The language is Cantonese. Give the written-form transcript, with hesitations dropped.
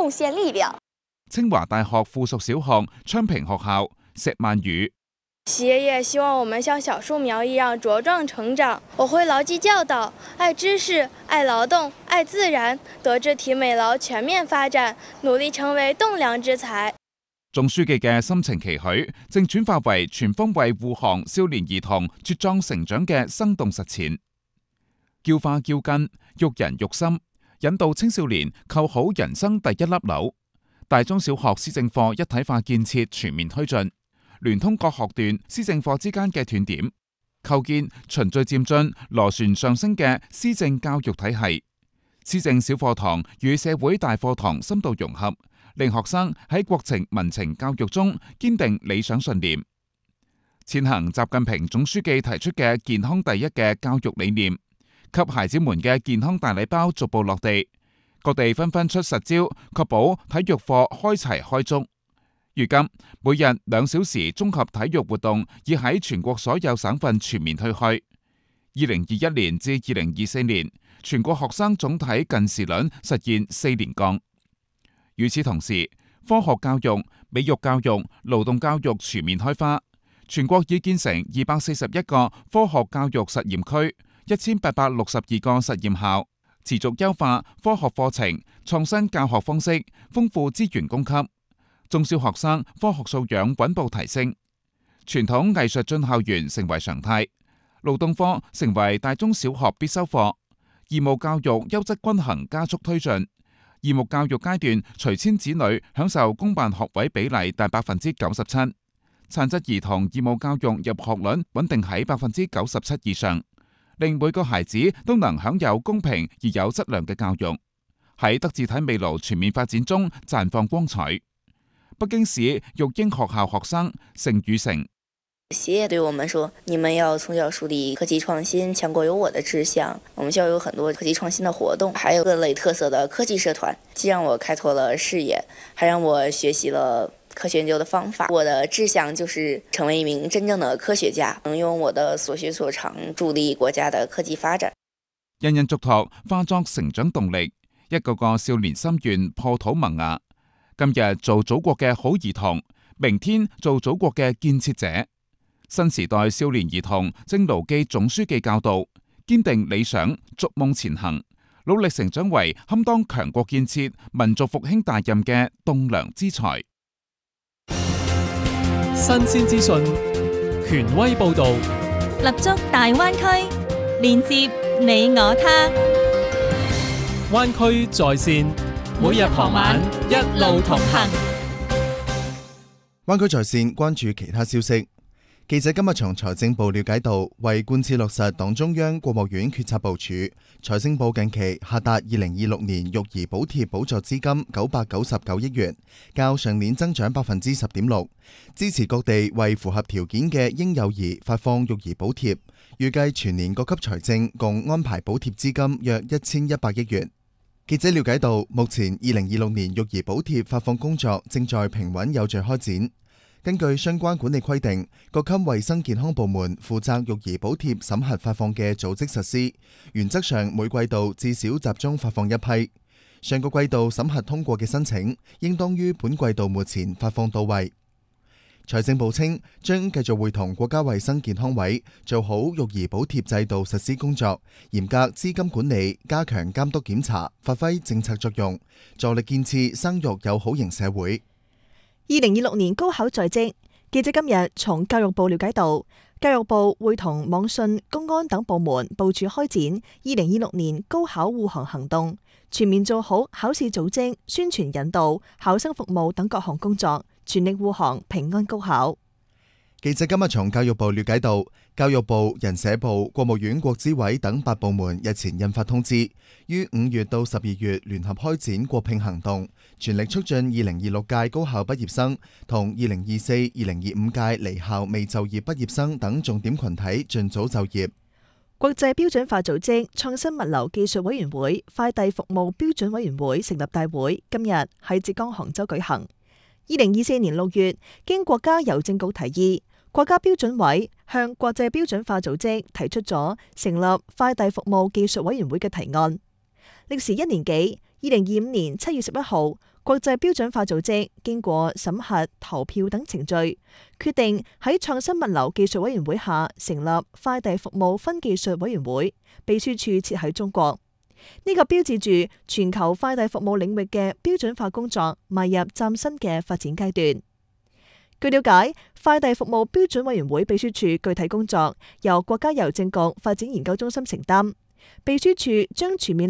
貢獻力量。 清華大學附屬小學昌平學校石曼宇， 爺爺希望我們像小樹苗一樣茁壯成長，我會牢記教導，愛知識、愛勞動、愛自然，德智體美勞全面發展，努力成為棟樑之才。 總書記嘅深情期許正轉化為全方位護航少年兒童茁壯成長嘅生動實踐，澆花澆根，育人育心，引導青少年構好人生第一粒樓。大中小學施政課一體化建設全面推進，聯通各學段施政課之間嘅斷點，構建循序漸進、螺旋上升嘅施政教育體系。施政小課堂與社會大課堂深度融合，令學生喺國情民情教育中堅定理想信念，踐行習近平總書記提出嘅健康第一嘅教育理念，給孩子們嘅健康大禮包逐步落地，各地紛紛出實招，確保體育課開齊開足。如今每日2小時綜合體育活動已喺全國所有省份全面推開。2021年至2024年，全國學生總體近視率實現4連降。與此同時，科學教育、美育教育、勞動教育全面開花，全國已建成241個科學教育實驗區、1862個實驗校，持續優化科學課程、創新教學方式、豐富資源供給，中小學生科學素養穩步提升，傳統藝術進校園成為常態，勞動科成為大中小學必修課，義務教育優質均衡加速推進。義務教育階段隨遷子女享受公辦學位比例達97%，殘疾兒童義務教育入學率穩定喺97%以上，令每個孩子都能享有公平而有質量嘅教育，喺德智體美勞全面發展中綻放光彩。北京市育英學校學生盛宇成， 爺爺對我們說，你們要從小樹立科技創新強國有我的志向。我們學校有很多科技創新的活動，還有各類特色的科技社團，既讓我開拓了視野，還讓我學習了科學研究的方法。我的志向就是成為一名真正的科學家，能用我的所學所長助力國家的科技發展。 人人囑託化作成長動力，一個個少年心願破土萌芽。今日做祖國嘅好兒童，明天做祖國嘅建設者。新時代少年兒童正牢記總書記教導，堅定理想，逐夢前行，努力成長為堪當強國建設、民族復興大任嘅棟樑之才。 新鮮資訊，權威報導， 立足大灣區，連接你我他。 灣區在線，每日傍晚一路同行。 灣區在線關注其他消息。記者今日從財政部了解到，為貫徹落實黨中央、國務院決策部署，財政部近期下達2026年育兒補貼補助資金999億元，較上年增長10.6%，支持各地為符合條件嘅嬰幼兒發放育兒補貼，預計全年各級財政共安排補貼資金約1100億元。記者了解到，目前2026年育兒補貼發放工作正在平穩有序開展。根據相關管理規定，各級衛生健康部門負責育兒補貼審核發放嘅組織實施，原則上每季度至少集中發放一批。上個季度審核通過嘅申請，應當於本季度末前發放到位。財政部稱，將繼續會同國家衛生健康委做好育兒補貼制度實施工作，嚴格資金管理，加強監督檢查，發揮政策作用，助力建設生育有好型社會。 2026年高考在即，記者今日從教育部了解到，教育部會同網信、公安等部門部署開展2026年高考護航行動，全面做好考試組織、宣傳引導、考生服務等各項工作，全力護航平安高考。 記者今日從教育部了解到，教育部、人社部、國務院國資委等8部門日前印發通知，於5月到12月聯合開展國聘行動，全力促進2026屆高校畢業生同2024、2025屆離校未就業畢業生等重點群體盡早就業。 國際標準化組織創新物流技術委員會快遞服務標準委員會成立大會今日喺浙江杭州舉行。2024年6月，經國家郵政局提議，國家標準委向國際標準化組織提出咗成立快遞服務技術委員會嘅提案。歷時1年幾，2025年7月11號， 國際標準化組織經過審核、投票等程序，決定喺創新物流技術委員會下成立快遞服務分技術委員會，秘書處設喺中國。呢個標誌住全球快遞服務領域嘅標準化工作邁入嶄新嘅發展階段。據了解，快遞服務標準委員會秘書處具體工作由國家郵政局發展研究中心承擔，秘書處將全面